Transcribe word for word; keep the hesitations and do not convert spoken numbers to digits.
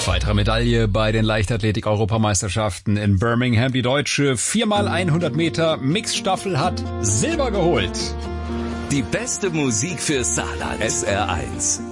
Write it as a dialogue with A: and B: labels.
A: Weitere Medaille bei den Leichtathletik-Europameisterschaften in Birmingham. Die deutsche vier mal hundert Meter Mixstaffel hat Silber geholt.
B: Die beste Musik für Saarland. S R eins.